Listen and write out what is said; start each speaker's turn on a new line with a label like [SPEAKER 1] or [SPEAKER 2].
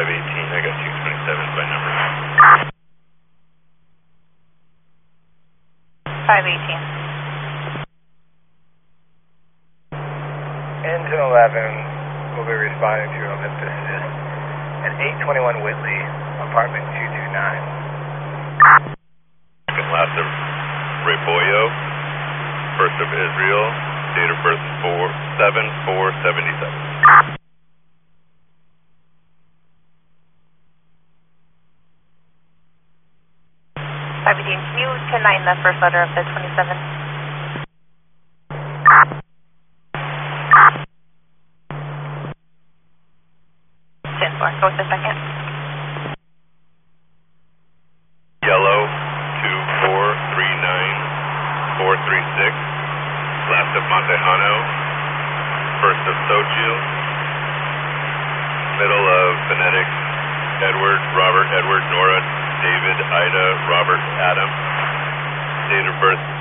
[SPEAKER 1] 518, I got 227 by number.
[SPEAKER 2] 518.
[SPEAKER 3] Engine 11 will be responding to Olympus at 821 Whitley, apartment 229.
[SPEAKER 1] Second last of Ray Boyo, first of Israel, date of birth 7/4/77.
[SPEAKER 2] 518, can you 10-9 the first letter of the 27? 10-4, go with the second.
[SPEAKER 1] Yellow 2439436, last of Montejano, first of Xochitl, middle of Phonetic, Edward, Robert, Edward, Nora, David, Ida, Robert, Adam, date of birth